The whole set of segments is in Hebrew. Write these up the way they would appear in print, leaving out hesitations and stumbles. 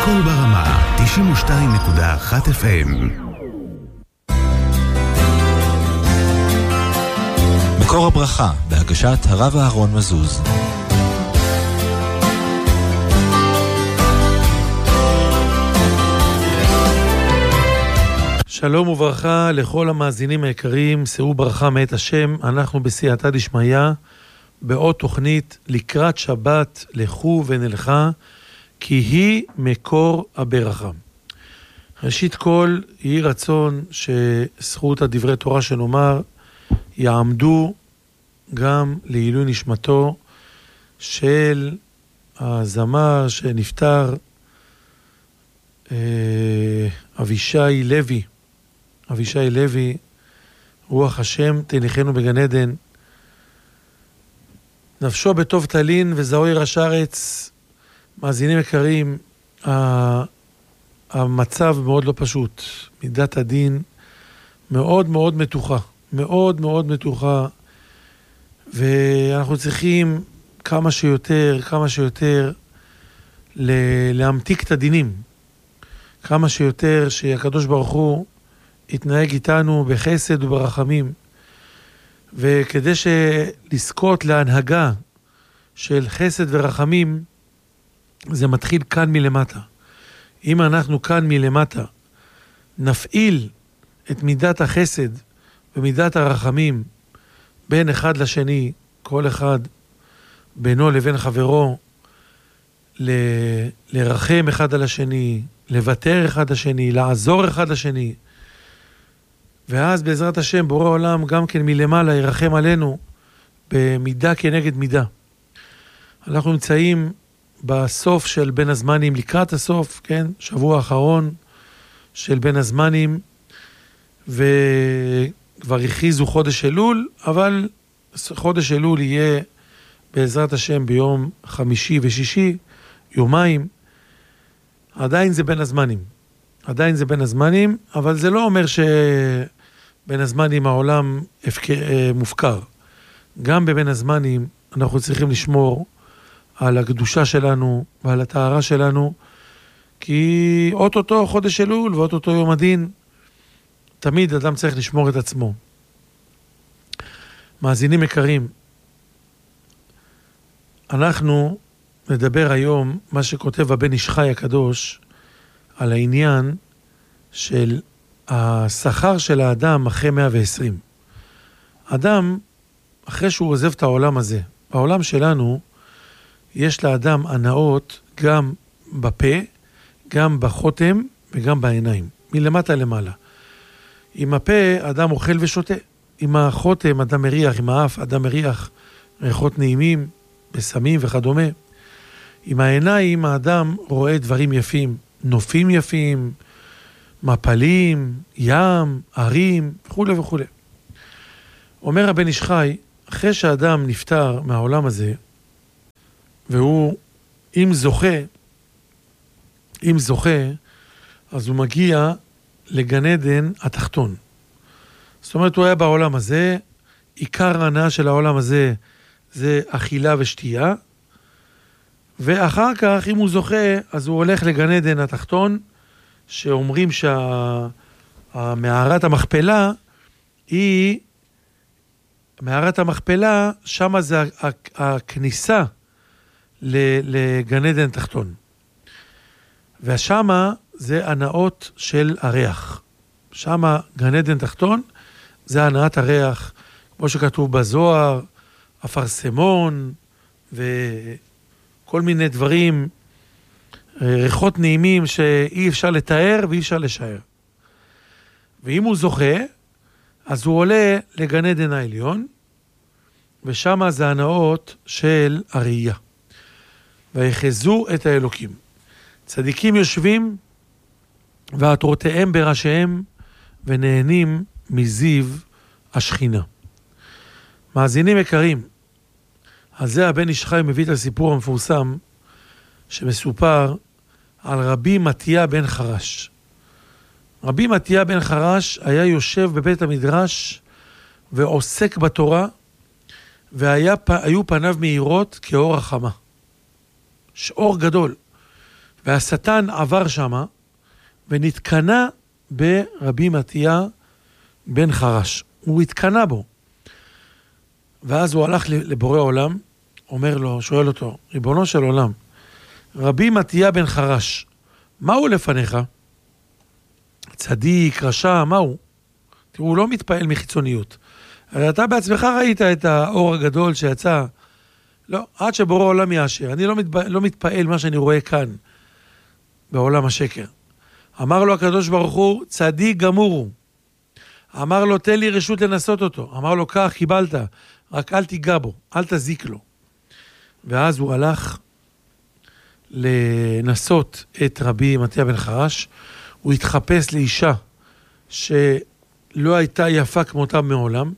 הכל ברמה, 92.1 FM. מקור הברכה, בהגשת הרב אהרון מזוז. שלום וברכה לכל המאזינים היקרים, שאו ברכה מאת השם. אנחנו בסייעתא דשמיא, בעוד תוכנית לקראת שבת, לכו ונלכה, כי היא מקור הברכה. ראשית כל, יהי רצון שזכות הדברי תורה שנאמר, יעמדו גם לעילוי נשמתו של הזמר שנפטר, אבישי לוי. אבישי לוי, רוח השם תניחנו בגן עדן, נפשו בטוב תלין וזרועי ראש הארץ. מאזינים יקרים, המצב מאוד לא פשוט, מידת הדין מאוד מאוד מתוחה, מאוד מאוד מתוחה, ואנחנו צריכים כמה שיותר להמתיק את הדינים, כמה שיותר שהקדוש ברוך הוא יתנהג איתנו בחסד וברחמים, וכדי שלזכות להנהגה של חסד ורחמים, זה מתחיל כאן מלמטה. אם אנחנו כאן מלמטה נפעיל את מידת החסד ומידת הרחמים בין אחד לשני, כל אחד בינו לבין חברו, לרחם אחד על השני, לוותר אחד לשני, לעזור אחד לשני, ואז בעזרת השם בורא עולם גם כן מלמעלה ירחם עלינו במידה כנגד מידה. אנחנו נמצאים בסוף של בין הזמנים, לקראת הסוף, כן? שבוע האחרון של בין הזמנים, וכבר הכריזו חודש אלול, אבל חודש אלול יהיה בעזרת השם ביום חמישי ושישי, יומיים. עדיין זה בין הזמנים, אבל זה לא אומר שבין הזמנים העולם מופקר. גם בבין הזמנים אנחנו צריכים לשמור על הקדושה שלנו ועל הטהרה שלנו, כי אוטוטו חודש אלול ואוטוטו יום הדין, תמיד אדם צריך לשמור את עצמו. מאזינים יקרים, אנחנו נדבר היום מה שכותב הבן איש חי הקדוש על העניין של השכר של האדם אחרי 120. אדם, אחרי שהוא עוזב את העולם הזה, בעולם שלנו יש לאדם הנאות גם בפה, גם בחותם וגם בעיניים, מלמטה למעלה. עם הפה אדם אוכל ושותה, עם החותם אדם מריח, עם האף אדם מריח ריחות נעימים, בסמים וכדומה. עם העיניים האדם רואה דברים יפים, נופים יפים, מפלים, ים, ערים וכו' וכו'. אומר הבן איש חי, אחרי שהאדם נפטר מהעולם הזה, והוא, אם זוכה, אז הוא מגיע לגן עדן התחתון. זאת אומרת, הוא היה בעולם הזה, עיקר ההנאה של העולם הזה זה אכילה ושתייה, ואחר כך, אם הוא זוכה, אז הוא הולך לגן עדן התחתון, שאומרים שהמערת המכפלה היא, מערת המכפלה, שמה זה הכניסה לגן עדן תחתון. ושמה זה הנאות של הריח. שמה גן עדן תחתון, זה הנאת הריח, כמו שכתוב בזוהר, אפרסמון, וכל מיני דברים, ריחות נעימים שאי אפשר לתאר ואי אפשר לשער. ואם הוא זוכה, אז הוא עולה לגן עדן העליון, ושמה זה הנאות של הראייה. ויחזו את האלוקים. צדיקים יושבים, ועטרותיהם בראשיהם, ונהנים מזיו השכינה. מאזינים יקרים, על זה הבן איש חי מביא את הסיפור המפורסם, שמסופר על רבי מתיה בן חרש. רבי מתיה בן חרש היה יושב בבית המדרש, ועוסק בתורה, והיו פניו מהירות כאור החמה. שאור גדול. והשטן עבר שמה, ונתקנה ברבי מתיה בן חרש. הוא התקנה בו. ואז הוא הלך לבורא עולם, אומר לו, שואל אותו, ריבונו של עולם, רבי מתיה בן חרש, מה הוא לפניך? צדיק, רשע, מה הוא? תראו, הוא לא מתפעל מחיצוניות. הרי אתה בעצמך ראית את האור הגדול שיצא, לא, עד שבורא עולם יאשר. אני לא מתפעל מה שאני רואה כאן, בעולם השקר. אמר לו הקדוש ברוך הוא, צדיק גמור הוא. אמר לו, תן לי רשות לנסות אותו. אמר לו, כך קיבלת, רק אל תיגע בו, אל תזיק לו. ואז הוא הלך לנסות את רבי מתיה בן חרש. הוא התחפש לאישה שלא הייתה יפה כמותה מעולם,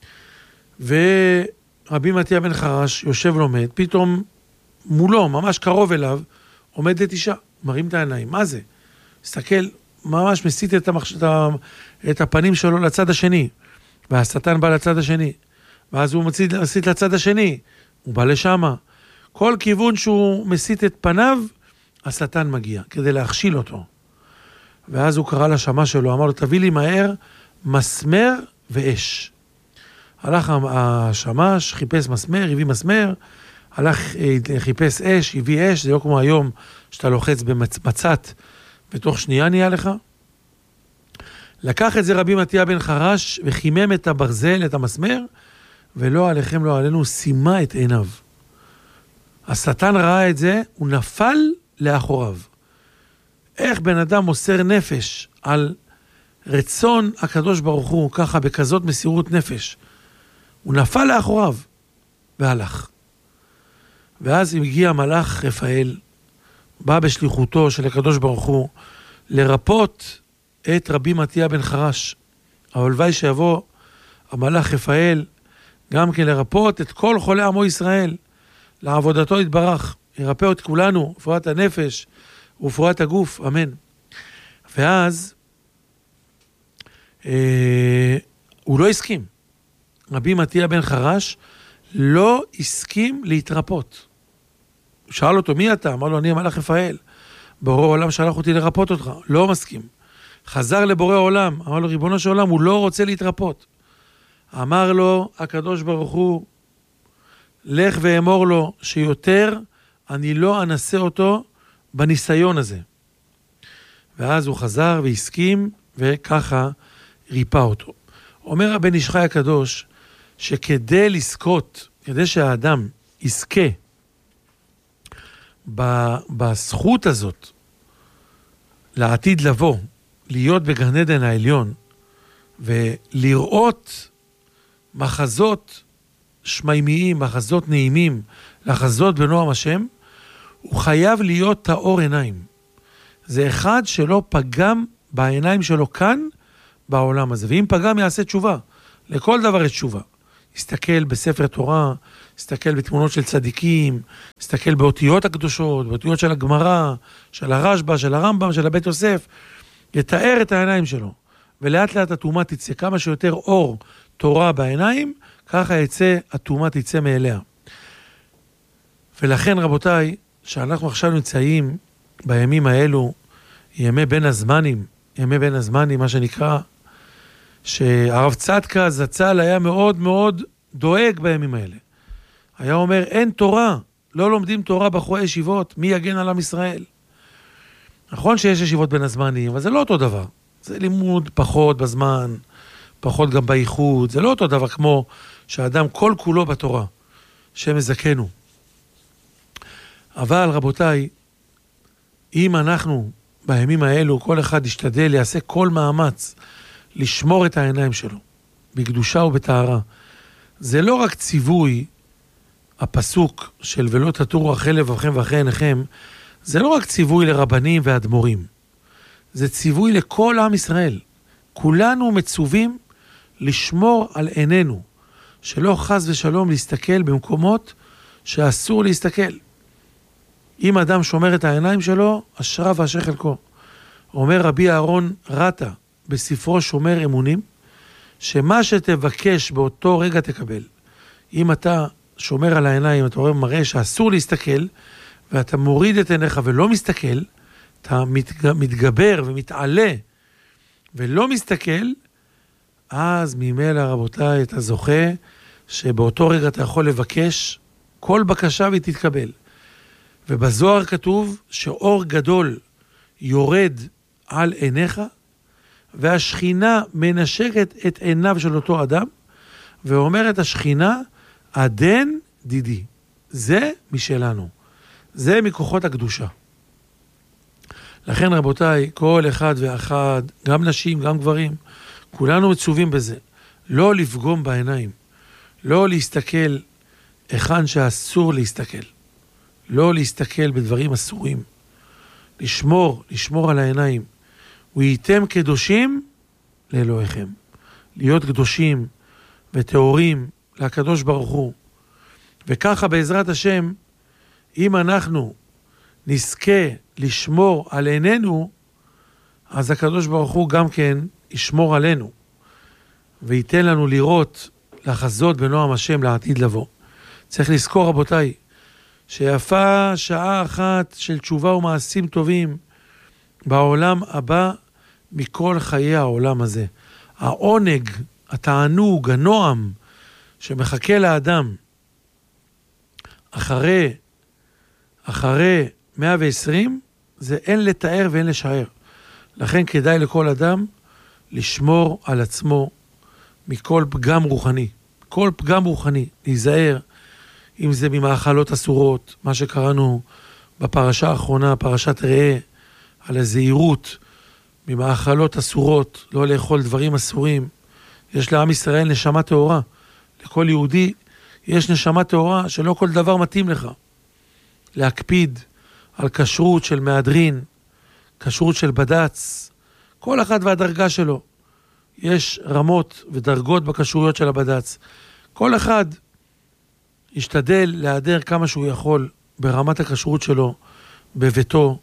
ורבי מתיה בן חרש יושב לומד, פתאום מולו, ממש קרוב אליו, עומדת אישה, מרים את העיניים, מה זה? מסתכל, ממש מסיט את הפנים שלו לצד השני, והשטן בא לצד השני, ואז הוא מסיט לצד השני, הוא בא לשמה, כל כיוון שהוא מסיט את פניו, השטן מגיע, כדי להכשיל אותו. ואז הוא קרא לשמה שלו, אמר לו, תביא לי מהר מסמר ואש. הלך השמש, חיפש מסמר, הביא מסמר, הלך, חיפש אש, הביא אש, זה לא כמו היום שאתה לוחץ במצת, ותוך שנייה נהיה לך. לקח את זה רבי מתיה בן חרש, וחימם את הברזל, את המסמר, ולא עליכם, לא עלינו, שימה את עיניו. השטן ראה את זה, הוא נפל לאחוריו. איך בן אדם מוסר נפש על רצון הקדוש ברוך הוא, ככה בכזאת מסירות נפש, הוא נפל לאחוריו, והלך. ואז הגיע מלאך רפאל, בא בשליחותו של הקדוש ברוך הוא, לרפות את רבי מתיה בן חרש. אבל הלוואי שיבוא המלאך רפאל, גם כן לרפות את כל חולי עמו ישראל, לעבודתו יתברך, ירפא את כולנו, רפואת הנפש ורפואת הגוף, אמן. ואז הוא לא הסכים. רבי מתיה בן חרש לא הסכים להתרפות. הוא שאל אותו, מי אתה? אמר לו, אני המלאך רפאל. בורא עולם שלח אותי לרפות אותך. לא מסכים. חזר לבורא עולם. אמר לו, ריבונו של עולם, הוא לא רוצה להתרפות. אמר לו, הקדוש ברוך הוא, לך ואמור לו שיותר אני לא אנסה אותו בניסיון הזה. ואז הוא חזר והסכים, וככה ריפא אותו. אומר הבן איש חי הקדוש, שכדי לזכות, כדי שהאדם יזכה בזכות הזאת, לעתיד לבוא, להיות בגן עדן העליון, ולראות מחזות שמימיים, מחזות נעימים, לחזות בנועם השם, הוא חייב להיות טהור עיניים. זה אחד שלא פגם בעיניים שלו כאן, בעולם הזה. ואם פגם יעשה תשובה, לכל דבר יש תשובה. יסתכל בספר תורה, יסתכל בתמונות של צדיקים, יסתכל באותיות הקדושות, באותיות של הגמרא, של הרשב"א, של הרמב"ם, של הבית יוסף, יתאר את העיניים שלו. ולאט לאט התאומה תצא, כמה שיותר אור תורה בעיניים, ככה יצא, התאומה תצא מאליה. ולכן רבותיי, שאנחנו עכשיו נמצאים בימים האלו, ימי בין הזמנים, מה שנקרא, שהרב צדקה זצ"ל היה מאוד מאוד דואג בימים האלה. היה אומר, אין תורה, לא לומדים תורה בחורי ישיבות, מי יגן על עם ישראל? נכון שיש ישיבות בין הזמנים, אבל זה לא אותו דבר. זה לימוד פחות בזמן, פחות גם באיכות, זה לא אותו דבר כמו שהאדם כל כולו בתורה, שמזכנו. אבל רבותיי, אם אנחנו בימים האלו, כל אחד ישתדל, יעשה כל מאמץ, לשמור את העיניים שלו, בקדושה ובטהרה. זה לא רק ציווי, הפסוק של ולא תטורו אחרי לבבכם ואחרי עיניכם, זה לא רק ציווי לרבנים ואדמו"רים. זה ציווי לכל עם ישראל. כולנו מצווים לשמור על עינינו, שלא חס ושלום להסתכל במקומות שאסור להסתכל. אם אדם שומר את העיניים שלו, אשריו ואשרי חלקו. אומר רבי אהרון רטה בספרו שומר אמונים, שמה שתבקש באותו רגע תקבל. אם אתה שומר על העיניים, אתה רואה מראה שאסור להסתכל, ואתה מוריד את עיניך ולא מסתכל, אתה מתגבר ומתעלה ולא מסתכל, אז ממילא רבותיי אתה זוכה שבאותו רגע אתה יכול לבקש כל בקשה והיא תתקבל. ובזוהר כתוב שאור גדול יורד על עיניך, והשכינה מנשקת את עיניו של אותו אדם, ואומרת השכינה, עדן דידי. זה משלנו. זה מכוחות הקדושה. לכן רבותיי, כל אחד ואחד, גם נשים, גם גברים, כולנו מצווים בזה. לא לפגום בעיניים. לא להסתכל היכן שאסור להסתכל. לא להסתכל בדברים אסורים. לשמור על העיניים. והייתם קדושים לאלוהיכם. להיות קדושים וטהורים לקדוש ברוך הוא. וככה בעזרת השם, אם אנחנו נזכה לשמור על עינינו, אז הקדוש ברוך הוא גם כן ישמור עלינו. וייתן לנו לראות, לחזות בנועם השם לעתיד לבוא. צריך לזכור רבותיי, שיפה שעה אחת של תשובה ומעשים טובים בעולם הבא מכל חיי העולם הזה. העונג, התענוג, הנועם שמחכה לאדם אחרי 120, זה אין לתאר ואין לשער. לכן כדאי לכל אדם לשמור על עצמו מכל פגם רוחני. כל פגם רוחני, להיזהר, אם זה ממאכלות אסורות, מה שקראנו בפרשה האחרונה, פרשת ראה, על הזהירות ממאכלות אסורות, לא לאכול דברים אסורים. יש לעם ישראל נשמה טהורה. לכל יהודי יש נשמה טהורה שלא כל דבר מתאים לך. להקפיד על כשרות של מהדרין, כשרות של בד"ץ, כל אחד והדרגה שלו. יש רמות ודרגות בכשרויות של הבד"ץ. כל אחד ישתדל להיעדר כמה שהוא יכול ברמת הכשרות שלו, בביתו,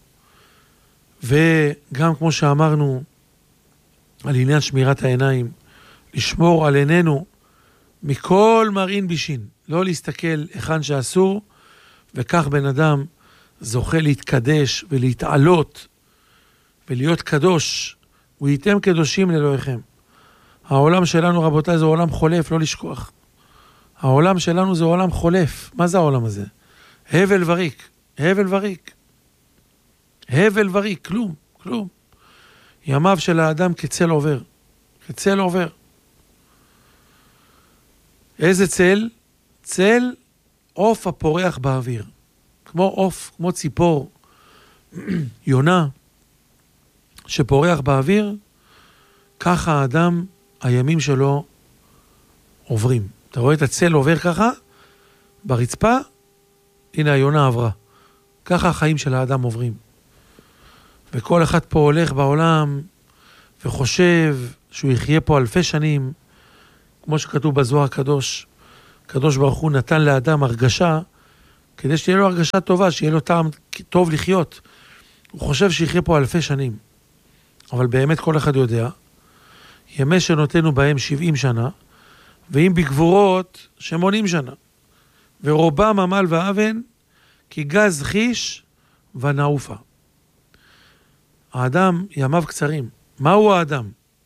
וגם כמו שאמרנו על עניין שמירת העיניים, לשמור על עינינו מכל מרעין בישין, לא להסתכל היכן שאסור, וכך בן אדם זוכה להתקדש ולהתעלות ולהיות קדוש. והייתם קדושים לאלוהיכם. העולם שלנו רבותיי זה עולם חולף, לא לשכוח. העולם שלנו זה עולם חולף. מה זה העולם הזה? הבל וריק, הבל וריק. הבל וריק, כלום. ימיו של האדם כצל עובר. כצל עובר. איזה צל? צל עוף הפורח באוויר. כמו עוף, כמו ציפור, יונה, שפורח באוויר, ככה האדם, הימים שלו עוברים. אתה רואה את הצל עובר ככה, ברצפה, הנה היונה עברה. ככה החיים של האדם עוברים. וכל אחד פה הולך בעולם, וחושב שהוא יחיה פה אלפי שנים, כמו שכתוב בזוהר הקדוש. הקדוש ברוך הוא נתן לאדם הרגשה, כדי שתהיה לו הרגשה טובה, שיהיה לו טעם טוב לחיות. הוא חושב שיחיה פה אלפי שנים. אבל באמת כל אחד יודע, ימי שנותנו בהם 70 שנה, ואם בגבורות 80 שנה. ורובם עמל ואבן, כי גז חיש ונעופה. האדם ימיו קצרים. מהו האדם?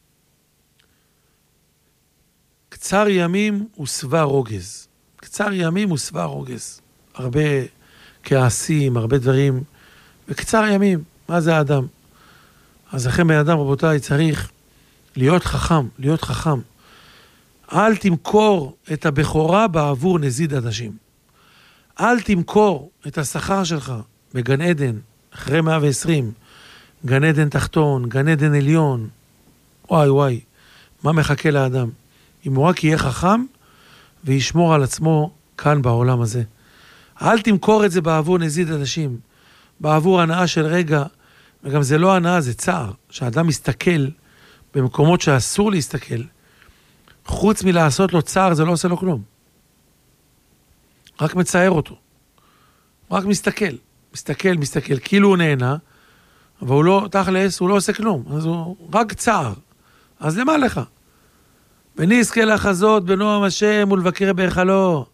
קצר ימים ושבע רוגז. קצר ימים ושבע רוגז. הרבה כעסים, הרבה דברים. וקצר ימים, מה זה האדם? אז לכן באדם רבותיי צריך להיות חכם, להיות חכם. אל תמכור את הבכורה בעבור נזיד אנשים. אל תמכור את השכר שלך בגן עדן, אחרי 120, גן עדן תחתון, גן עדן עליון. וואי, מה מחכה לאדם? אם הוא רק יהיה חכם וישמור על עצמו כאן בעולם הזה. אל תמכור את זה בעבור נזיד אנשים, בעבור הנאה של רגע, וגם זה לא הנאה, זה צער, שהאדם מסתכל במקומות שאסור להסתכל, חוץ מלעשות לו צער, זה לא עושה לו כלום. רק מצער אותו. רק מסתכל, כאילו הוא נהנה, אבל הוא לא, תכלס, הוא לא עושה כלום. אז הוא רק צער. אז למה לך? ונזכה לחזות בנועם השם ולבקר בהיכלו.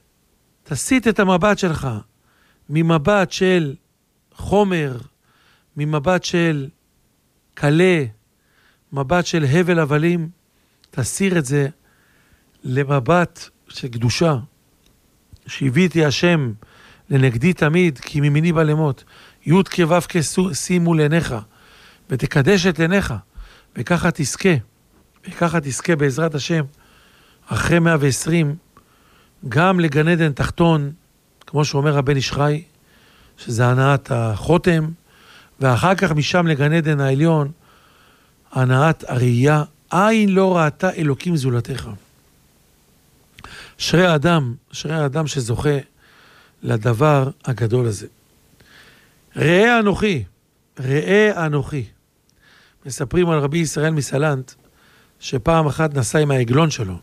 תסיט את המבט שלך ממבט של חומר, ממבט של קלה, מבט של הבל הבלים, תסיר את זה למבט של קדושה. שהביתי השם לנגדי תמיד, כי ממיני בא למות. י' כו' שימו לעיניך, ותקדש את עיניך, וככה תזכה בעזרת השם, אחרי 120, גם לגן עדן תחתון, כמו שאומר הבן איש חי, שזה הנעת החותם, ואחר כך משם לגן עדן העליון, הנעת הראייה, עין לא ראתה אלוקים זולתך. אשרי האדם שזוכה לדבר הגדול הזה. ראה אנוכי. מספרים על רבי ישראל מסלנט, שפעם אחת נסע עם העגלון שלו.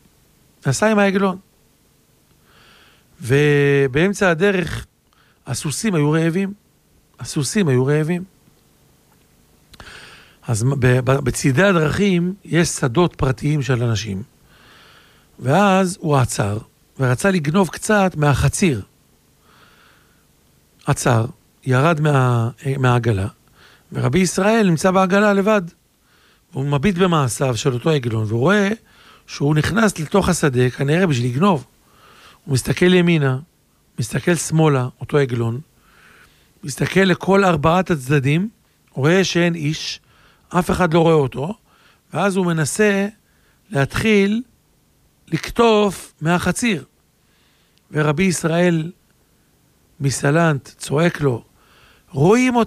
ובאמצע הדרך הסוסים היו רעבים. אז בצדי הדרכים יש שדות פרטיים של אנשים. ואז הוא עצר ורצה לגנוב קצת מהחציר. עצר, ירד מהעגלה, ורבי ישראל נמצא בעגלה לבד. הוא מביט במעשיו של אותו עגלון, והוא רואה שהוא נכנס לתוך השדה, כנראה בשביל לגנוב. הוא מסתכל ימינה, מסתכל שמאלה, אותו עגלון, מסתכל לכל 4 הצדדים, רואה שאין איש, אף אחד לא רואה אותו, ואז הוא מנסה להתחיל לקטוף מהחציר. ורבי ישראל מסלנט צועק לו, רואים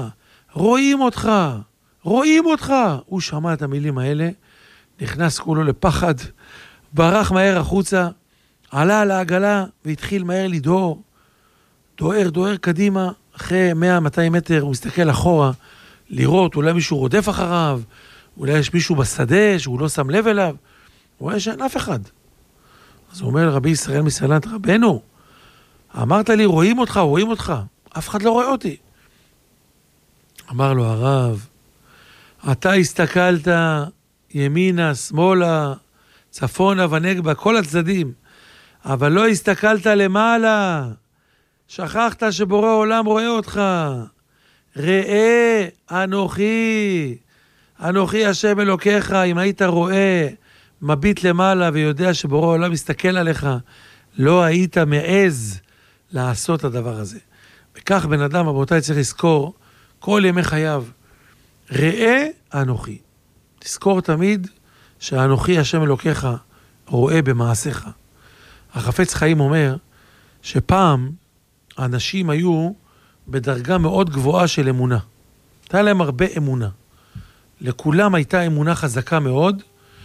אותך. הוא שמע את המילים האלה, נכנס כולו לפחד, ברח מהר החוצה, עלה על העגלה והתחיל מהר לדהור, דוהר קדימה, אחרי 100-200 מטר הוא מסתכל אחורה, לראות אולי מישהו רודף אחריו, אולי יש מישהו בשדה שהוא לא שם לב אליו, הוא רואה שאין אף אחד. אז הוא אומר לרבי ישראל מסלנט, רבנו, אמרת לי רואים אותך, אף אחד לא רואה אותי. אמר לו הרב, אתה הסתכלת ימינה, שמאלה, צפונה ונגבה, כל הצדדים, אבל לא הסתכלת למעלה, שכחת שבורא עולם רואה אותך. ראה אנוכי השם אלוקיך. אם היית רואה, מביט למעלה ויודע שבורא עולם מסתכל עליך, לא היית מעז לעשות את הדבר הזה. וכך בן אדם, רבותיי, צריך לזכור כל ימי חייו, ראה אנוכי. תזכור תמיד שאנוכי השם אלוקיך רואה במעשיך. החפץ חיים אומר שפעם האנשים היו בדרגה מאוד גבוהה של אמונה. הייתה להם הרבה אמונה. לכולם הייתה אמונה חזקה מאוד,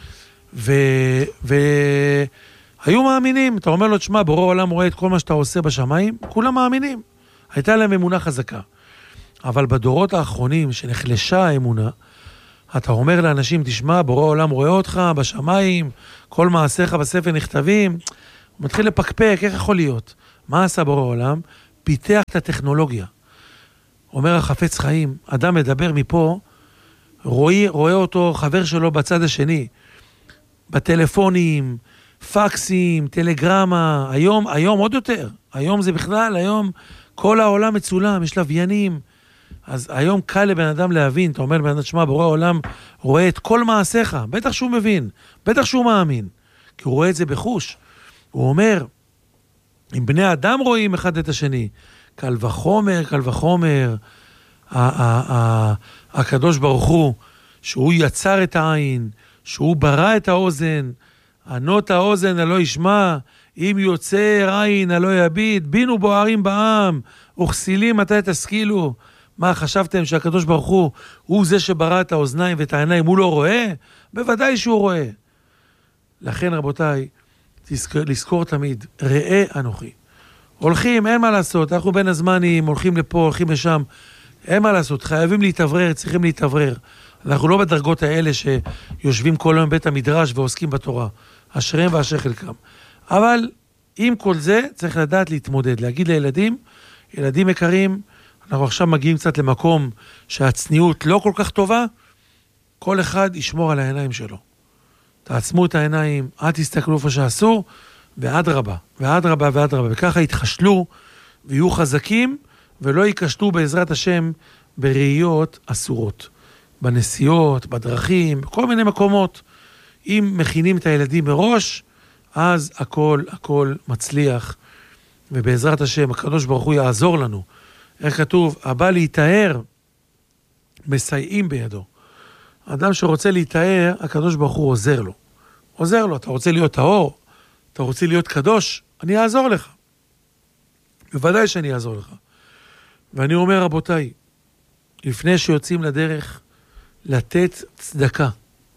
והיו מאמינים. אתה אומר לו, תשמע, בורא עולם רואה את כל מה שאתה עושה בשמיים, כולם מאמינים. הייתה להם אמונה חזקה. אבל בדורות האחרונים שנחלשה האמונה, אתה אומר לאנשים, תשמע, בורא עולם רואה אותך בשמיים, כל מעשיך בספר נכתבים, הוא מתחיל לפקפק, איך יכול להיות? מה עשה בורא עולם? פיתח את הטכנולוגיה. אומר החפץ חיים, אדם מדבר מפה, רואה אותו חבר שלו בצד השני, בטלפונים, פקסים, טלגרמה, היום עוד יותר, היום זה בכלל, היום כל העולם מצולם, יש לוויינים, אז היום קל לבן אדם להבין, אתה אומר לבן אדם, שמה, בורא העולם רואה את כל מעשיך, בטח שהוא מבין, בטח שהוא מאמין, כי הוא רואה את זה בחוש. הוא אומר, אם בני אדם רואים אחד את השני, קל וחומר, הקדוש ברוך הוא, שהוא יצר את העין, שהוא ברא את האוזן, ענות האוזן הלא ישמע, אם יוצר עין הלא יביט, בינו בוערים בעם, וכסילים מתי תשכילו. מה, חשבתם שהקדוש ברוך הוא זה שברא את האוזניים ואת העיניים, הוא לא רואה? בוודאי שהוא רואה. לכן רבותיי, לזכור תמיד, ראה אנוכי. הולכים, אין מה לעשות, אנחנו בין הזמנים, הולכים לפה, הולכים לשם, אין מה לעשות, חייבים להתאוורר, צריכים להתאוורר. אנחנו לא בדרגות האלה שיושבים כל היום בית המדרש ועוסקים בתורה, אשריהם ואשר חלקם. אבל עם כל זה צריך לדעת להתמודד, להגיד לילדים, ילדים יקרים, אנחנו עכשיו מגיעים קצת למקום שהצניעות לא כל כך טובה, כל אחד ישמור על העיניים שלו. תעצמו את העיניים, אל תסתכלו איפה שאסור, ואדרבה, וככה יתחשלו ויהיו חזקים, ולא יקשלו בעזרת השם בראיות אסורות. בנסיעות, בדרכים, בכל מיני מקומות. אם מכינים את הילדים מראש, אז הכל מצליח. ובעזרת השם, הקדוש ברוך הוא יעזור לנו. איך כתוב? הבא להיטהר, מסייעים בידו. האדם שרוצה להיטהר, הקדוש ברוך הוא עוזר לו. עוזר לו, אתה רוצה להיות טהור? אתה רוצה להיות קדוש? אני אעזור לך. בוודאי שאני אעזור לך. ואני אומר, רבותיי, לפני שיוצאים לדרך, לתת צדקה.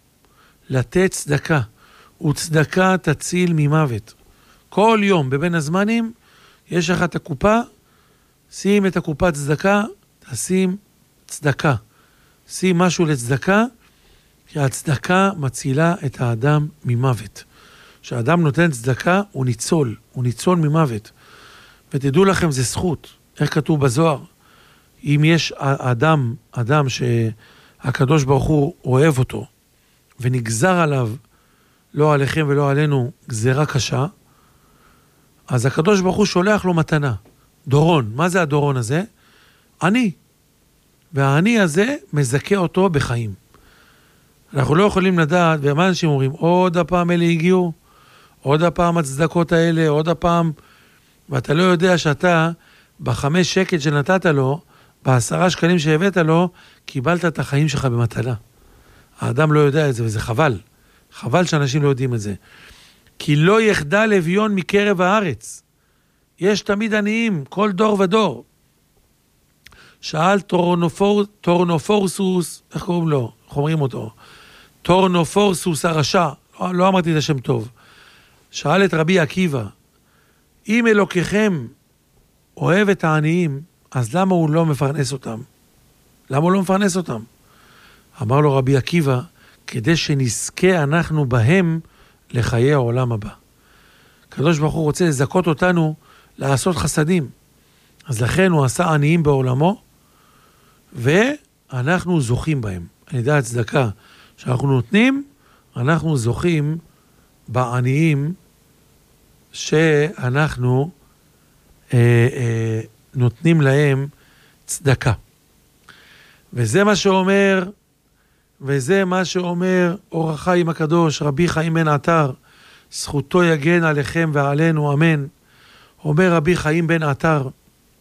לתת צדקה. וצדקה תציל ממוות. כל יום בבין הזמנים, יש לך את הקופה, שים את הקופת צדקה, תשים צדקה. שים משהו לצדקה, כי הצדקה מצילה את האדם ממוות. כשאדם נותן צדקה, הוא ניצול ממוות. ותדעו לכם, זה זכות. איך כתוב בזוהר? אם יש אדם שהקדוש ברוך הוא אוהב אותו, ונגזר עליו, לא עליכם ולא עלינו, גזירה קשה, אז הקדוש ברוך הוא שולח לו מתנה. דורון. מה זה הדורון הזה? אני. והעני הזה מזכה אותו בחיים. אנחנו לא יכולים לדעת, ומה אנשים אומרים, עוד הפעם אלה הגיעו, עוד הפעם הצדקות האלה, עוד הפעם, ואתה לא יודע שאתה, ב5 שקל שנתת לו, ב10 שקלים שהבאת לו, קיבלת את החיים שלך במתנה. האדם לא יודע את זה, וזה חבל. חבל שאנשים לא יודעים את זה. כי לא יחדל אביון מקרב הארץ. יש תמיד עניים, כל דור ודור. שאל טורנופורסוס, איך קוראים לו? איך אומרים אותו? טורנופורסוס הרשע, לא אמרתי את השם טוב. שאל את רבי עקיבא, אם אלוקיכם אוהב את העניים, אז למה הוא לא מפרנס אותם? למה הוא לא מפרנס אותם? אמר לו רבי עקיבא, כדי שנזכה אנחנו בהם לחיי העולם הבא. הקדוש ברוך הוא רוצה לזכות אותנו לעשות חסדים. אז לכן הוא עשה עניים בעולמו, ואנחנו זוכים בהם. על ידי הצדקה שאנחנו נותנים, אנחנו זוכים בעניים שאנחנו נותנים להם צדקה. וזה מה שאומר אור החיים הקדוש, רבי חיים בן עטר, זכותו יגן עליכם ועלינו, אמן. אומר רבי חיים בן עטר,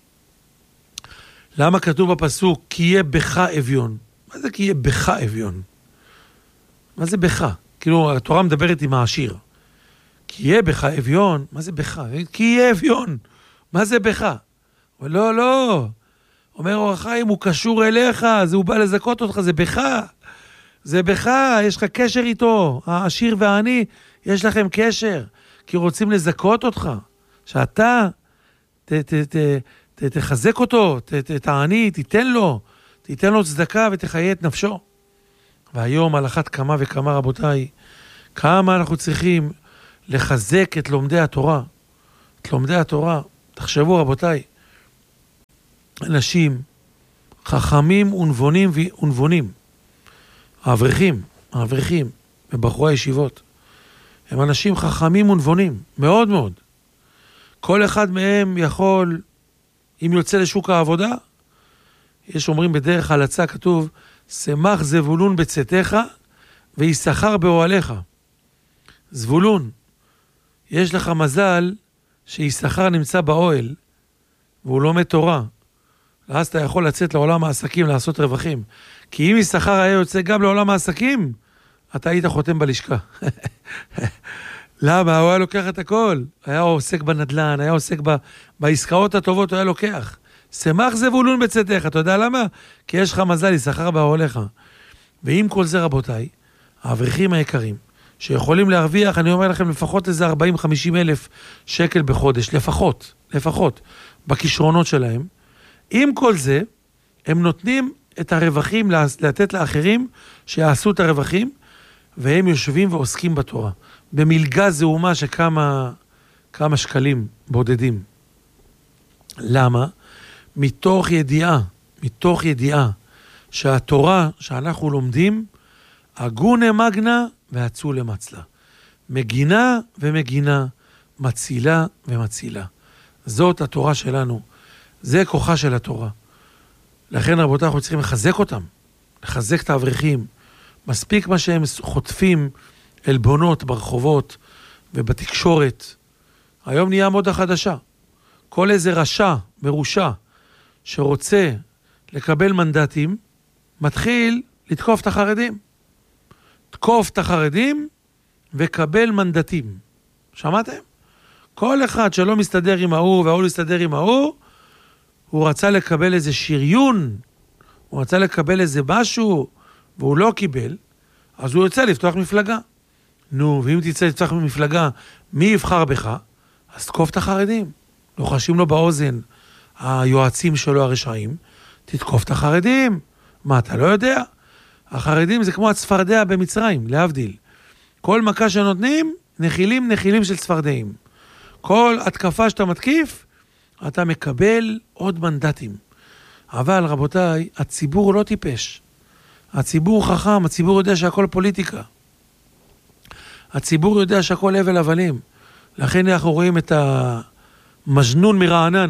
למה כתוב בפסוק, כי יהיה בך אביון? מה זה כי יהיה בך אביון? מה זה בך? כאילו, התורה מדברת עם העשיר. כי יהיה בך אביון, מה זה בך? כי יהיה אביון, מה זה בך? לא. אומר אור החיים, הוא קשור אליך, הוא בא לזכות אותך, זה בך. זה בך, יש לך קשר איתו. העשיר והעני, יש לכם קשר. כי רוצים לזכות אותך. שאתה תחזק אותו, תעני, תיתן לו צדקה ותחיה את נפשו. והיום על אחת כמה וכמה, רבותיי, כמה אנחנו צריכים לחזק את לומדי התורה. את לומדי התורה. תחשבו, רבותיי, אנשים חכמים ונבונים. האברכים ובחורי הישיבות, הם אנשים חכמים ונבונים, מאוד מאוד. כל אחד מהם יכול, אם יוצא לשוק העבודה, יש אומרים בדרך הלצה, כתוב, שמח זבולון בצאתך ויששכר באוהליך. זבולון, יש לך מזל שיששכר נמצא באוהל, והוא לומד תורה. ואז אתה יכול לצאת לעולם העסקים לעשות רווחים. כי אם יששכר היה יוצא גם לעולם העסקים, אתה היית חותם בלשכה. למה? הוא היה לוקח את הכל. היה עוסק בנדלן, היה עוסק בעסקאות הטובות, הוא היה לוקח. שמח זבולון בצאתך. אתה יודע למה? כי יש לך מזל, יששכר באוהליך. ועם כל זה, רבותיי, האברכים היקרים, שיכולים להרוויח, אני אומר לכם, לפחות איזה 40-50 אלף שקל בחודש, לפחות, בכישרונות שלהם. עם כל זה, הם נותנים את הרווחים לתת לאחרים שיעשו את הרווחים, והם יושבים ועוסקים בתורה. במלגה זעומה שכמה שקלים בודדים. למה? מתוך ידיעה שהתורה שאנחנו לומדים, הגונה מגנה והצולה מצלה. מגינה ומגינה, מצילה ומצילה. זאת התורה שלנו. זה כוחה של התורה. לכן רבותיי, אנחנו צריכים לחזק אותם, לחזק את האברכים. מספיק מה שהם חוטפים אלבונות ברחובות ובתקשורת. היום נהיה מודה חדשה. כל איזה רשע, מרושע, שרוצה לקבל מנדטים, מתחיל לתקוף את החרדים. תקוף את החרדים וקבל מנדטים. שמעתם? כל אחד שלא מסתדר עם ההוא וההוא מסתדר עם ההוא, הוא רצה לקבל איזה שריון, הוא רצה לקבל איזה משהו, והוא לא קיבל, אז הוא יוצא לפתוח מפלגה. נו, ואם תצא לפתוח מפלגה, מי יבחר בך? אז תקוף את החרדים. לוחשים לו באוזן היועצים שלו הרשעים, תתקוף את החרדים. מה, אתה לא יודע? החרדים זה כמו הצפרדע במצרים, להבדיל. כל מכה שנותנים, נחילים של צפרדעים. כל התקפה שאתה מתקיף, אתה מקבל עוד מנדטים. אבל רבותיי, הציבור לא טיפש. הציבור חכם, הציבור יודע שהכל פוליטיקה. הציבור יודע שהכל הבל הבלים. לכן אנחנו רואים את המג'נון מרעננה.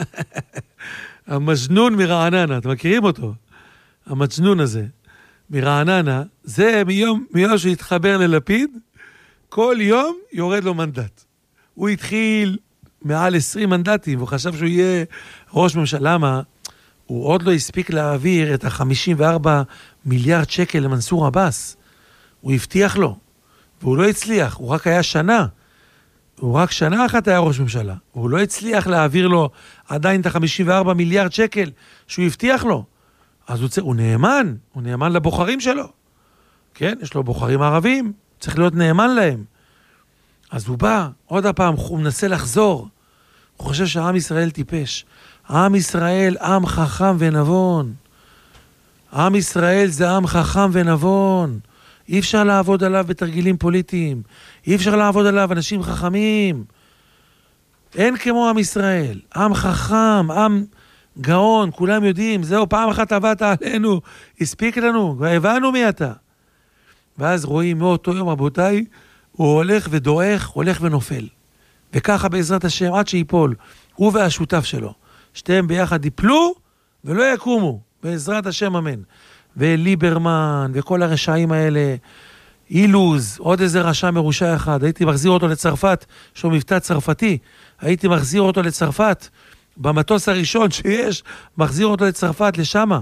המג'נון מרעננה, אתם מכירים אותו? המג'נון הזה מרעננה, זה מיום שהתחבר ללפיד, כל יום יורד לו מנדט. הוא התחיל מעל 20 מנדטים, והוא חשב שהוא יהיה ראש ממשלה. למה? הוא עוד לא הספיק להעביר את ה-54 מיליארד שקל למנסור עבאס. הוא הבטיח לו, והוא לא הצליח, הוא רק היה שנה. הוא רק שנה אחת היה ראש ממשלה. הוא לא הצליח להעביר לו עדיין את ה-54 מיליארד שקל שהוא הבטיח לו. אז הוא נאמן לבוחרים שלו. כן, יש לו בוחרים ערבים, צריך להיות נאמן להם. אז הוא בא, עוד הפעם, הוא מנסה לחזור. הוא חושב שהעם ישראל טיפש. עם ישראל, עם חכם ונבון. עם ישראל זה עם חכם ונבון. אי אפשר לעבוד עליו בתרגילים פוליטיים. אי אפשר לעבוד עליו אנשים חכמים. אין כמו עם ישראל. עם חכם, עם גאון, כולם יודעים. זהו, פעם אחת עבדת עלינו, הספיק לנו, והבנו מי אתה. ואז רואים מאותו יום, רבותיי, הוא הולך ודועך, הולך ונופל. וככה בעזרת השם, עד שיפול, הוא והשותף שלו. שתיהם ביחד ייפלו ולא יקומו, בעזרת השם אמן. וליברמן וכל הרשעים האלה, אילוז, עוד איזה רשע מרושע אחד, הייתי מחזיר אותו לצרפת, שהוא מבטא צרפתי, הייתי מחזיר אותו לצרפת, במטוס הראשון שיש, מחזיר אותו לצרפת, לשמה.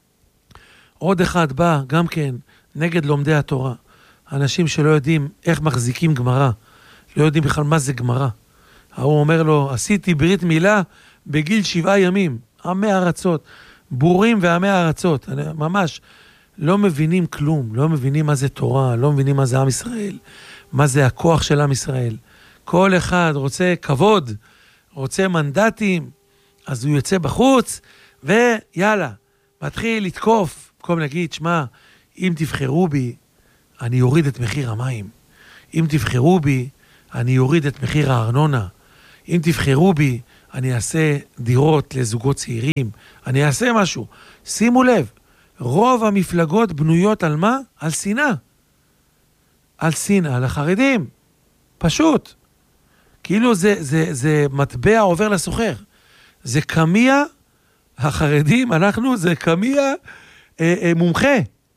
עוד אחד בא, גם כן, נגד לומדי התורה. אנשים שלא יודעים איך מחזיקים גמרא, לא יודעים בכלל מה זה גמרא. הוא אומר לו, עשיתי ברית מילה בגיל 7 ימים, עמי ארצות, בורים ועמי ארצות, ממש לא מבינים כלום, לא מבינים מה זה תורה, לא מבינים מה זה עם ישראל, מה זה הכוח של עם ישראל. כל אחד רוצה כבוד, רוצה מנדטים, אז הוא יוצא בחוץ, ויאללה, מתחיל לתקוף, במקום להגיד, שמה, אם תבחרו בי, אני אוריד את מחיר המים. אם תבחרו בי, אני אוריד את מחיר הארנונה. אם תבחרו בי, אני אעשה דירות לזוגות צעירים. אני אעשה משהו. שימו לב, רוב המפלגות בנויות על מה? על שנאה. על שנאה לחרדים. פשוט. כאילו זה מטבע עובר לסוחר. זה קמיה, החרדים, אנחנו, זה קמיה מומחה.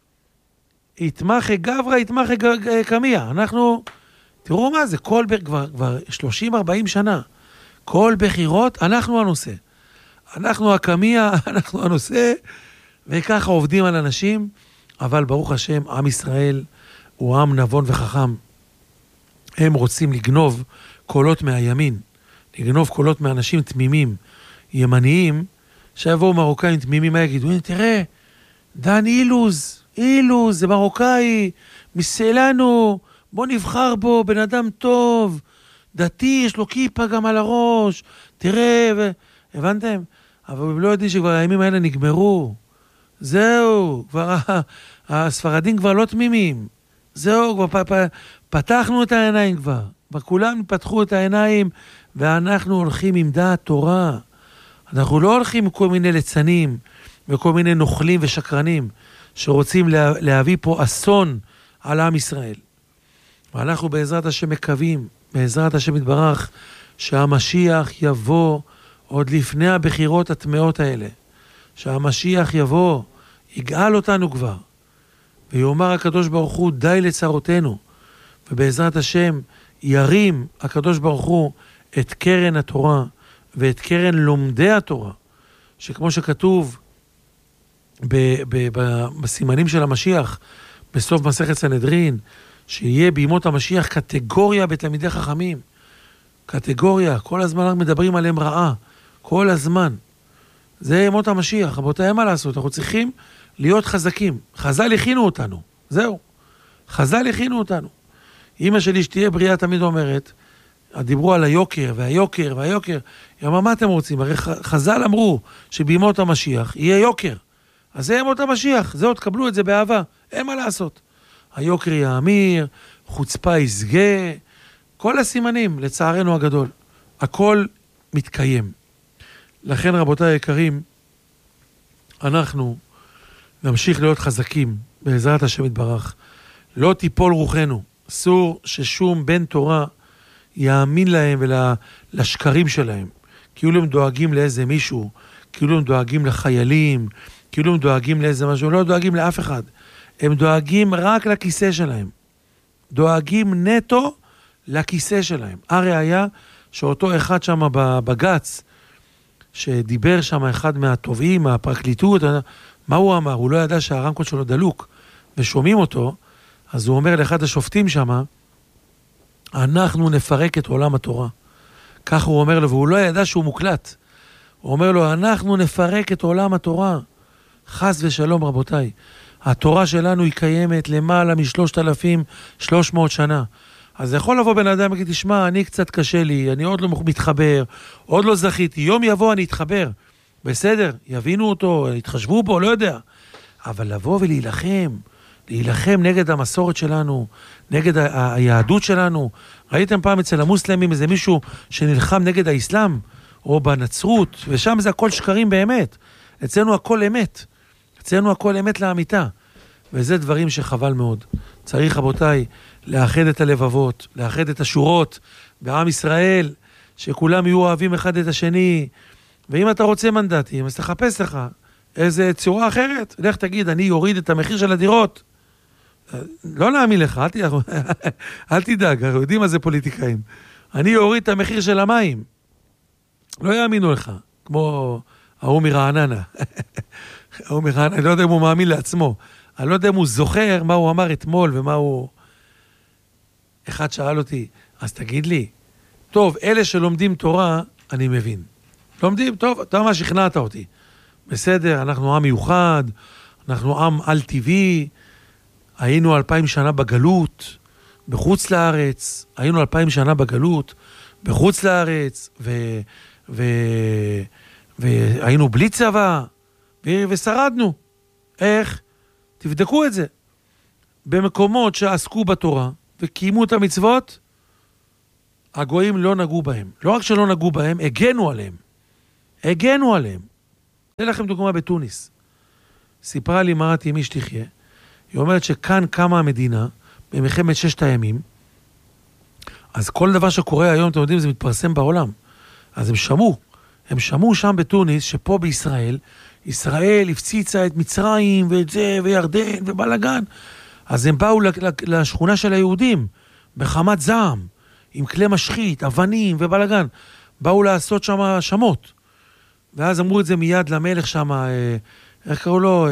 יתמח גברה, יתמח קמיה. אנחנו, תראו מה זה, כל כבר 30-40 שנה. כל בחירות, אנחנו הנושא. אנחנו הקמיה, אנחנו הנושא, וככה עובדים על אנשים, אבל ברוך השם, עם ישראל הוא עם נבון וחכם. הם רוצים לגנוב קולות מהימין, לגנוב קולות מאנשים תמימים, ימניים, שיבואו מרוקאים תמימים, מה יגידו? תראה, דן אילוז, זה מרוקאי, מסלנו, בוא נבחר בו, בן אדם טוב, דתי, יש לו כיפה גם על הראש, תראה, הבנתם? אבל הם לא יודעים שכבר הימים האלה נגמרו. זהו, כבר הספרדים כבר לא תמימים. זהו, כבר פתחנו את העיניים כבר. כולם פתחו את העיניים, ואנחנו הולכים עם דעת תורה. אנחנו לא הולכים עם כל מיני ליצנים, וכל מיני נוכלים ושקרנים, שרוצים להביא פה אסון על עם ישראל. ואנחנו בעזרת השם מקווים, בעזרת השם יתברך, שהמשיח יבוא עוד לפני הבחירות התמאות האלה. שהמשיח יבוא, יגאל אותנו כבר, ויאמר הקדוש ברוך הוא די לצרותינו, ובעזרת השם ירים הקדוש ברוך הוא את קרן התורה ואת קרן לומדי התורה, שכמו שכתוב בסימנים של המשיח, בסוף מסכת סנהדרין, שיהיה בימות המשיח קטגוריה בתלמידי חכמים, קטגוריה, כל הזמן אנחנו מדברים עליהם רעה, כל הזמן. זה ימות המשיח, רבותיי, מה לעשות? אנחנו צריכים להיות חזקים. חז"ל הכינו אותנו, זהו. חז"ל הכינו אותנו. אמא שלי שתהיה בריאה תמיד אומרת, דיברו על היוקר והיוקר והיוקר, יאמר, מה אתם רוצים? הרי חז"ל אמרו שבימות המשיח יהיה יוקר. אז זה ימות המשיח, זהו, תקבלו את זה באהבה, אין מה לעשות. היוקר יאמיר, חוצפה יסגה, כל הסימנים, לצערנו הגדול, הכל מתקיים. לכן רבותיי היקרים, אנחנו נמשיך להיות חזקים, בעזרת השם יתברך. לא תיפול רוחנו, אסור ששום בן תורה יאמין להם ולשקרים שלהם. כאילו הם דואגים לאיזה מישהו, כאילו הם דואגים לחיילים, כאילו הם דואגים לאיזה משהו, לא דואגים לאף אחד. הם דואגים רק לכיסא שלהם. דואגים נטו לכיסא שלהם. הראיה שאותו אחד שם בבג"ץ, שדיבר שם אחד מהטובים, מהפרקליטות, מה הוא אמר? הוא לא ידע שהרמקול שלו דלוק, ושומעים אותו, אז הוא אומר לאחד השופטים שם, אנחנו נפרק את עולם התורה. כך הוא אומר לו, והוא לא ידע שהוא מוקלט. הוא אומר לו, אנחנו נפרק את עולם התורה. חס ושלום רבותיי. התורה שלנו היא קיימת למעלה מ-3,300 שנה. אז יכול לבוא בן אדם ולהגיד, תשמע, אני קצת קשה לי, אני עוד לא מתחבר, עוד לא זכיתי, יום יבוא אני אתחבר. בסדר, יבינו אותו, יתחשבו בו, לא יודע. אבל לבוא להילחם נגד המסורת שלנו, נגד היהדות שלנו. ראיתם פעם אצל המוסלמים איזה מישהו שנלחם נגד האסלאם, או בנצרות, ושם זה הכל שקרים באמת. אצלנו הכל אמת. אצלנו הכל אמת לאמיתה. וזה דברים שחבל מאוד. צריך, רבותיי, לאחד את הלבבות, לאחד את השורות בעם ישראל, שכולם יהיו אוהבים אחד את השני. ואם אתה רוצה מנדטים, אז תחפש לך איזה צורה אחרת. לך תגיד, אני יוריד את המחיר של הדירות. לא נאמין לך, אל תדאג, אנחנו יודעים מה זה פוליטיקאים. אני יוריד את המחיר של המים. לא יאמינו לך, כמו ההוא מרעננה. אני לא יודע אם הוא מאמין לעצמו. אני לא יודע אם הוא זוכר מה הוא אמר אתמול ומה הוא... אחד שאל אותי, אז תגיד לי, טוב, אלה שלומדים תורה, אני מבין. לומדים, טוב, אתה מה שכנעת אותי. בסדר, אנחנו עם מיוחד, אנחנו עם על-טבעי, היינו 2000 שנה בגלות, בחוץ לארץ, היינו 2000 שנה בגלות, בחוץ לארץ, והיינו בלי צבא, ושרדנו. איך? תבדקו את זה. במקומות שעסקו בתורה, וקיימו את המצוות, הגויים לא נגעו בהם. לא רק שלא נגעו בהם, הגנו עליהם. הגנו עליהם. אתן לכם דוגמה בתוניס. סיפרה לי מרת אמי שתחיה, היא אומרת שכאן קמה המדינה, במלחמת ששת הימים, אז כל דבר שקורה היום, אתם יודעים, זה מתפרסם בעולם. אז הם שמעו שם בתוניס, שפה בישראל, ישראל הפציצה את מצרים, ואת זה, וירדן, ובלגן. אז הם באו לשכונה של היהודים, בחמת זעם, עם כלי משחית, אבנים ובלגן. באו לעשות שם שמות. ואז אמרו את זה מיד למלך שם, איך קראו לו?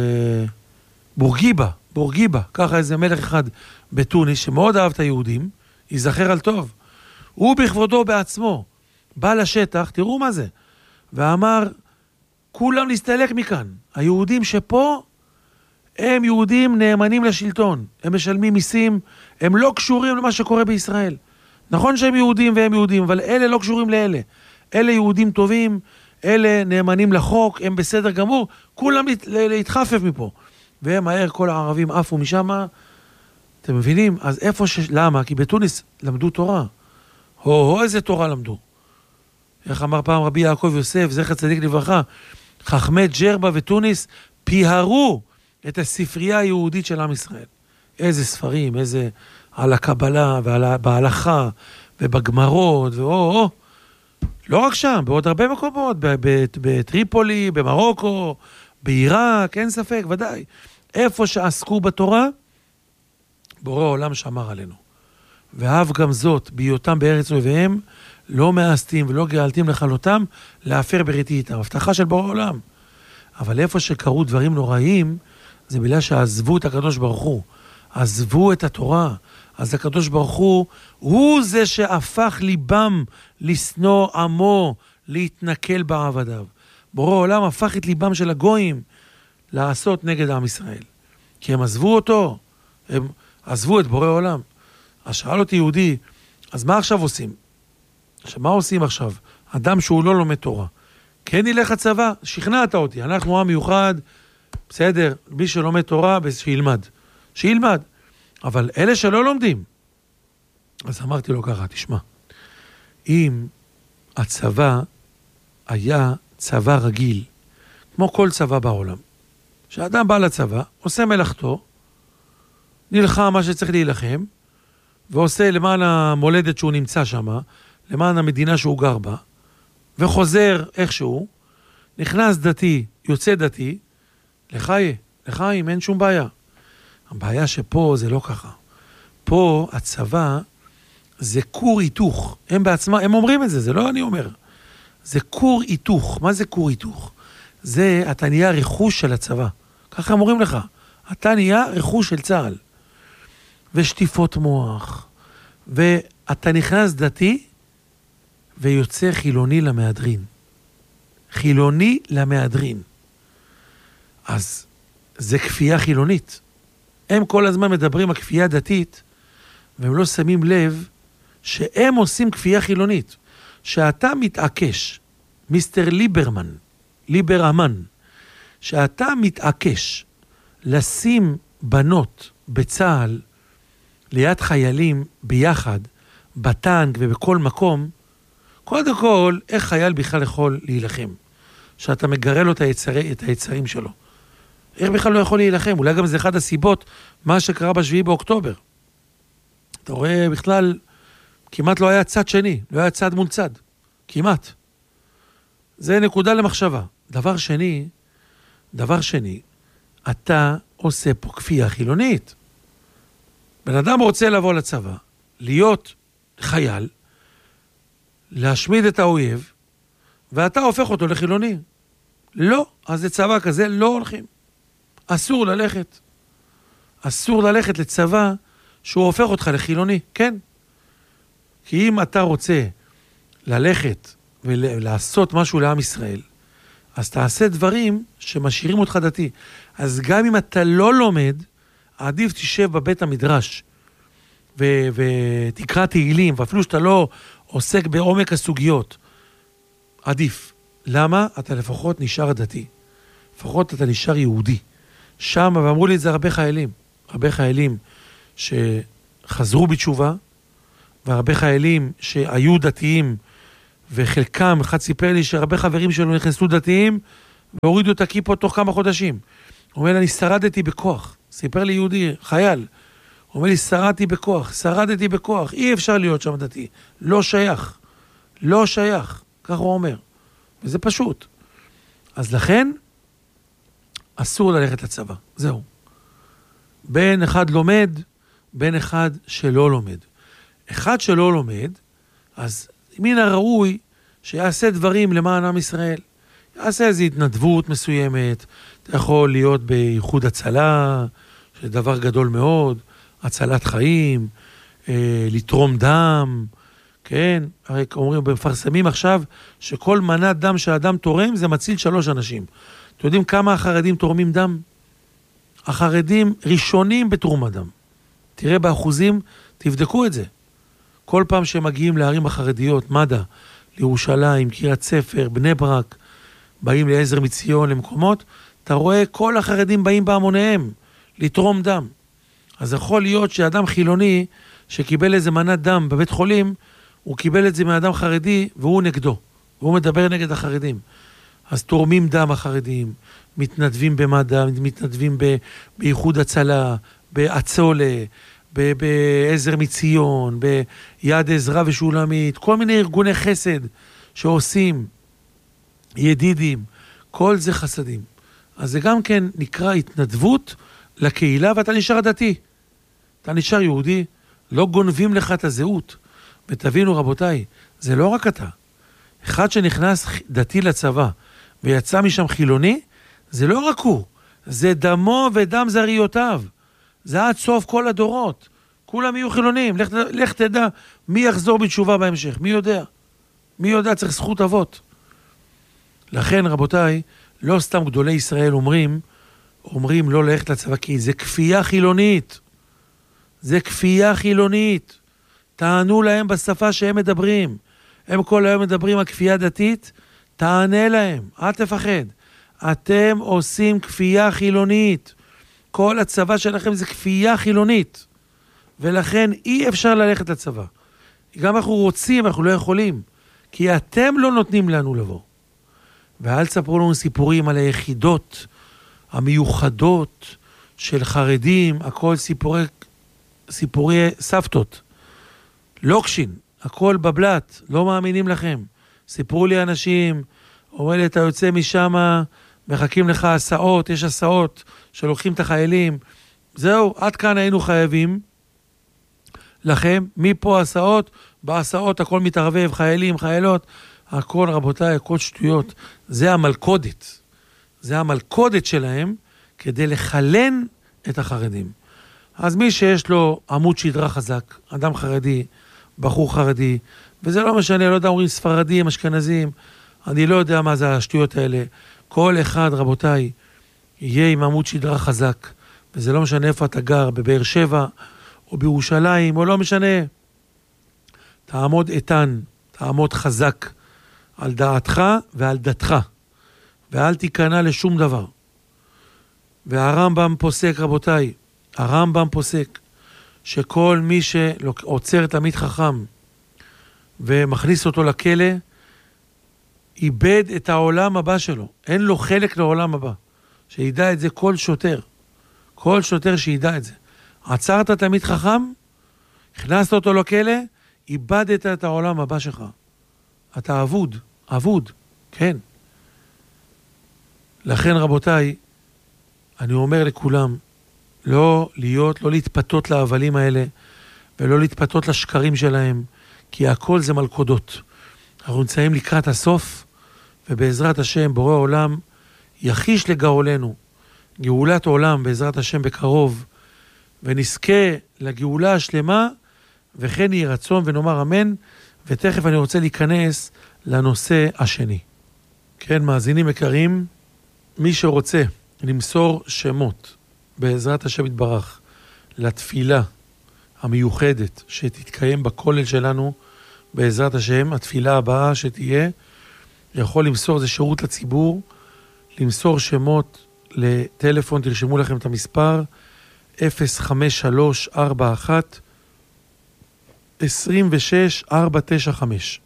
בורגיבה. ככה איזה מלך אחד בתוניס, שמאוד אהב את היהודים, ייזכר על טוב. הוא בכבודו בעצמו, בא לשטח, תראו מה זה, ואמר, כולם להסתלק מכאן. היהודים שפה, הם יהודים נאמנים לשלטון. הם משלמים מיסים, הם לא קשורים למה שקורה בישראל. נכון שהם יהודים והם יהודים, אבל אלה לא קשורים לאלה. אלה יהודים טובים, אלה נאמנים לחוק, הם בסדר גמור, כולם להתחפף מפה. והם מהר כל הערבים עפו משם, אתם מבינים? אז איפה למה? כי בתוניס למדו תורה. איזה תורה למדו. איך אמר פעם רבי יעקב יוסף, זכר צדיק לברכה, חכמי ג'רבה ותוניס פיהרו את הספרייה היהודית של עם ישראל. איזה ספרים, איזה על הקבלה בהלכה ובגמרות, לא רק שם, בעוד הרבה מקומות, בטריפולי, במרוקו, בעיראק, אין ספק, ודאי. איפה שעסקו בתורה, בורא העולם שמר עלינו. ואהב גם זאת, בהיותם בארץ אויביהם, לא מאסתים ולא גאלתים לכלותם, להפר בריתי איתם. הבטחה של בורא העולם. אבל איפה שקרו דברים נוראים, זה בגלל שעזבו את הקדוש ברוך הוא. עזבו את התורה. אז הקדוש ברוך הוא זה שהפך ליבם לשנוא עמו, להתנכל בעבדיו. בורא העולם הפך את ליבם של הגויים לעשות נגד עם ישראל. כי הם עזבו אותו, הם עזבו את בורא העולם. אז שאל אותי יהודי, אז מה עכשיו עושים? מה עושים עכשיו? אדם שהוא לא לומד תורה. כן ילך הצבא, שכנעת אותי, אנחנו עם מיוחד, בסדר, מי שלומד תורה, שילמד. אבל אלה שלא לומדים, אז אמרתי לו ככה, תשמע, אם הצבא היה צבא רגיל, כמו כל צבא בעולם, שאדם בא לצבא, עושה מלאכתו, נלחם מה שצריך להילחם, ועושה למען המולדת שהוא נמצא שם, למען המדינה שהוא גר בה, וחוזר איכשהו, נכנס דתי, יוצא דתי, לחיים, אין שום בעיה. הבעיה שפה זה לא ככה. פה הצבא זה כור היתוך. הם בעצמם, הם אומרים את זה, זה לא אני אומר. זה כור היתוך. מה זה כור היתוך? זה אתה נהיה רכוש של הצבא. ככה הם אומרים לך. אתה נהיה רכוש של צה"ל. ושטיפות מוח. ואתה נכנס דתי ויוצא חילוני למהדרין. חילוני למהדרין. אז זה כפייה חילונית. הם כל הזמן מדברים על כפייה דתית, והם לא שמים לב שהם עושים כפייה חילונית. שאתה מתעקש, מיסטר ליברמן, שאתה מתעקש לשים בנות בצהל ליד חיילים ביחד, בטנק ובכל מקום, קודם כל, איך חייל בכלל יכול להילחם? שאתה מגרה לו את היצרים שלו. איך בכלל לא יכול להילחם? אולי גם זה אחד הסיבות, מה שקרה ב7 באוקטובר. אתה רואה בכלל, כמעט לא היה צד שני, לא היה צד מול צד. כמעט. זה נקודה למחשבה. דבר שני, אתה עושה פה כפייה חילונית. בן אדם רוצה לבוא לצבא, להיות חייל, להשמיד את האויב, ואתה הופך אותו לחילוני. לא, אז לצבא כזה לא הולכים. אסור ללכת לצבא שהוא הופך אותך לחילוני, כן. כי אם אתה רוצה ללכת ולעשות משהו לעם ישראל, אז תעשה דברים שמשאירים אותך דתי. אז גם אם אתה לא לומד, עדיף תשב בבית המדרש ותקרא תהילים, ואפילו שאתה לא עוסק בעומק הסוגיות, עדיף. למה? אתה לפחות נשאר דתי. לפחות אתה נשאר יהודי. שם, ואמרו לי את זה הרבה חיילים שחזרו בתשובה, והרבה חיילים שהיו דתיים, וחלקם, אחד סיפר לי שהרבה חברים שלו נכנסו דתיים, והורידו את הכיפות תוך כמה חודשים. הוא אומר, אני שרדתי בכוח. סיפר לי יהודי, חייל. הוא אומר לי, שרדתי בכוח. אי אפשר להיות שם דתי. לא שייך. כך הוא אומר. וזה פשוט. אז לכן, אסור ללכת לצבא. זהו. בין אחד לומד, בין אחד שלא לומד. אחד שלא לומד, אז מן הראוי שיעשה דברים למען עם ישראל. יעשה איזו התנדבות מסוימת. אתה יכול להיות בייחוד הצלה, שזה דבר גדול מאוד, הצלת חיים, לתרום דם, כן? הרי אומרים, מפרסמים עכשיו שכל מנת דם שהאדם תורם זה מציל 3 אנשים. אתם יודעים כמה החרדים תורמים דם? החרדים ראשונים בתרומת דם. תראה באחוזים, תבדקו את זה. כל פעם שהם מגיעים לערים החרדיות, מד"א, לירושלים, קריית ספר, בני ברק, באים לעזר מציון, למקומות, אתה רואה כל החרדים באים בהמוניהם לתרום דם. אז יכול להיות שאדם חילוני שקיבל איזה מנת דם בבית חולים, הוא קיבל את זה מאדם חרדי והוא נגדו, והוא מדבר נגד החרדים. אז תורמים דם החרדים, מתנדבים במד"א, מתנדבים בייחוד הצלה, בעצולה, בעזר מציון, ביד עזרא ושולמית, כל מיני ארגוני חסד שעושים, ידידים, כל זה חסדים. אז זה גם כן נקרא התנדבות לקהילה, ואתה נשאר דתי. אתה נשאר יהודי, לא גונבים לך את הזהות. ותבינו רבותיי, זה לא רק אתה. אחד שנכנס דתי לצבא, ויצא משם חילוני, זה לא רק הוא. זה דמו ודם זריותיו. זה עד סוף כל הדורות. כולם יהיו חילונים. לך תדע מי יחזור בתשובה בהמשך. מי יודע? מי יודע? צריך זכות אבות. לכן רבותיי, לא סתם גדולי ישראל אומרים לא ללכת לצבא, כי זה כפייה חילונית. זה כפייה חילונית. תענו להם בשפה שהם מדברים. הם כל היום מדברים על כפייה דתית, תענה להם, אל תפחד. אתם עושים כפייה חילונית. כל הצבא שלכם זה כפייה חילונית. ולכן אי אפשר ללכת לצבא. גם אנחנו רוצים, אנחנו לא יכולים. כי אתם לא נותנים לנו לבוא. ואל תספרו לנו סיפורים על היחידות המיוחדות של חרדים, הכל סיפורי סבתות. לוקשין, הכל בבלט, לא מאמינים לכם. סיפרו לי אנשים, אומר לי, אתה יוצא משם, מחכים לך הסעות, יש הסעות שלוקחים את החיילים. זהו, עד כאן היינו חייבים לכם. מפה הסעות, בהסעות הכל מתערבב, חיילים, חיילות, הכל רבותיי, הכל שטויות. זה המלכודת. זה המלכודת שלהם כדי לחלן את החרדים. אז מי שיש לו עמוד שדרה חזק, אדם חרדי, בחור חרדי, וזה לא משנה, לא יודע, אומרים ספרדים, אשכנזים, אני לא יודע מה זה השטויות האלה. כל אחד, רבותיי, יהיה עם עמוד שדרה חזק, וזה לא משנה איפה אתה גר, בבאר שבע, או בירושלים, או לא משנה. תעמוד איתן, תעמוד חזק, על דעתך ועל דתך, ואל תיכנע לשום דבר. והרמב"ם פוסק, רבותיי, הרמב"ם פוסק, שכל מי שעוצר תלמיד חכם ומכניס אותו לכלא, איבד את העולם הבא שלו. אין לו חלק לעולם הבא. שידע את זה כל שוטר. כל שוטר שידע את זה. עצרת תלמיד חכם, הכנסת אותו לכלא, איבדת את העולם הבא שלך. אתה אבוד, אבוד, כן. לכן רבותיי, אני אומר לכולם, לא להתפתות להבלים האלה, ולא להתפתות לשקרים שלהם, כי הכל זה מלכודות. אנחנו נמצאים לקראת הסוף, ובעזרת השם, בורא עולם, יחיש לגאולנו, גאולת עולם בעזרת השם בקרוב, ונזכה לגאולה השלמה, וכן יהיה רצון ונאמר אמן, ותכף אני רוצה להיכנס לנושא השני. כן, מאזינים יקרים, מי שרוצה למסור שמות, בעזרת השם יתברך, לתפילה המיוחדת שתתקיים בכולל שלנו, בעזרת השם, התפילה הבאה שתהיה, יכול למסור, זה שירות לציבור, למסור שמות לטלפון, תרשמו לכם את המספר, 05341 26495.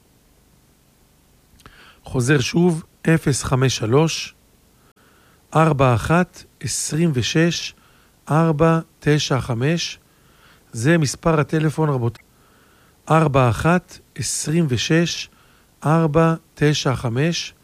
חוזר שוב, 053 41 26 495. זה מספר הטלפון רבותיי. 41 26 495.